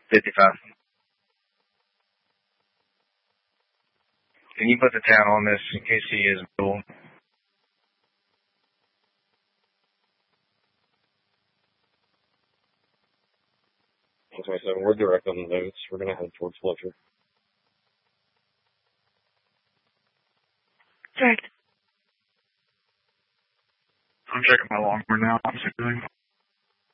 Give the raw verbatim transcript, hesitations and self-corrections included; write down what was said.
fifty-five. Can you put the town on this in case he is cool? one twenty-seven, we're direct on the notes. We're going to head towards Fletcher. Checked. I'm checking my longhorn now. I'm doing.